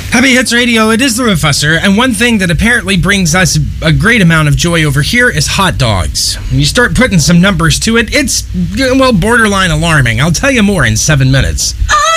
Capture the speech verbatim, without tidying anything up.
Happy Hits Radio, it is the Rufusser, and one thing that apparently brings us a great amount of joy over here is hot dogs. When you start putting some numbers to it, it's, well, borderline alarming. I'll tell you more in seven minutes.